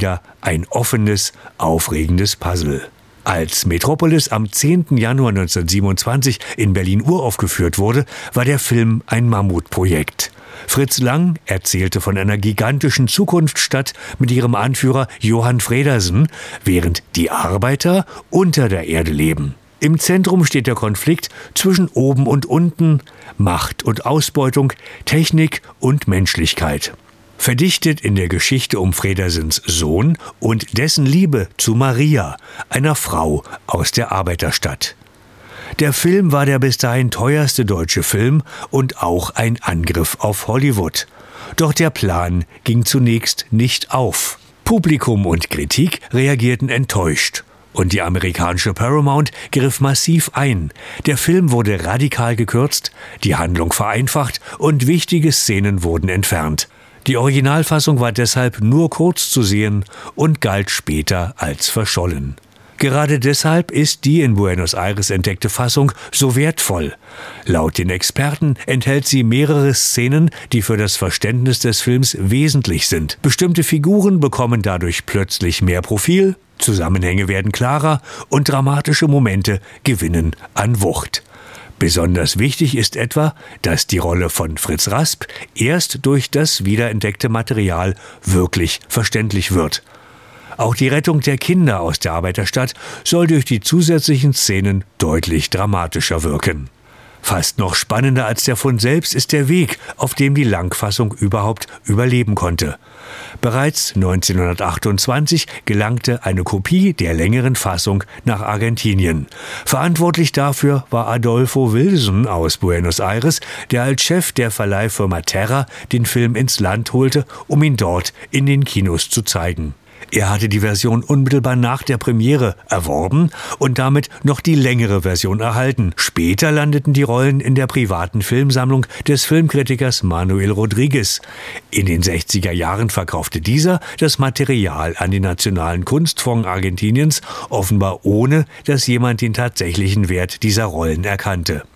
wieder ein offenes, aufregendes Puzzle. Als Metropolis am 10. Januar 1927 in Berlin uraufgeführt wurde, war der Film ein Mammutprojekt. Fritz Lang erzählte von einer gigantischen Zukunftsstadt mit ihrem Anführer Johann Fredersen, während die Arbeiter unter der Erde leben. Im Zentrum steht der Konflikt zwischen oben und unten, Macht und Ausbeutung, Technik und Menschlichkeit. Verdichtet in der Geschichte um Fredersens Sohn und dessen Liebe zu Maria, einer Frau aus der Arbeiterstadt. Der Film war der bis dahin teuerste deutsche Film und auch ein Angriff auf Hollywood. Doch der Plan ging zunächst nicht auf. Publikum und Kritik reagierten enttäuscht. Und die amerikanische Paramount griff massiv ein. Der Film wurde radikal gekürzt, die Handlung vereinfacht und wichtige Szenen wurden entfernt. Die Originalfassung war deshalb nur kurz zu sehen und galt später als verschollen. Gerade deshalb ist die in Buenos Aires entdeckte Fassung so wertvoll. Laut den Experten enthält sie mehrere Szenen, die für das Verständnis des Films wesentlich sind. Bestimmte Figuren bekommen dadurch plötzlich mehr Profil, Zusammenhänge werden klarer und dramatische Momente gewinnen an Wucht. Besonders wichtig ist etwa, dass die Rolle von Fritz Rasp erst durch das wiederentdeckte Material wirklich verständlich wird. Auch die Rettung der Kinder aus der Arbeiterstadt soll durch die zusätzlichen Szenen deutlich dramatischer wirken. Fast noch spannender als der Fund selbst ist der Weg, auf dem die Langfassung überhaupt überleben konnte. Bereits 1928 gelangte eine Kopie der längeren Fassung nach Argentinien. Verantwortlich dafür war Adolfo Wilson aus Buenos Aires, der als Chef der Verleihfirma Terra den Film ins Land holte, um ihn dort in den Kinos zu zeigen. Er hatte die Version unmittelbar nach der Premiere erworben und damit noch die längere Version erhalten. Später landeten die Rollen in der privaten Filmsammlung des Filmkritikers Manuel Rodriguez. In den 60er Jahren verkaufte dieser das Material an den Nationalen Kunstfonds Argentiniens, offenbar ohne, dass jemand den tatsächlichen Wert dieser Rollen erkannte.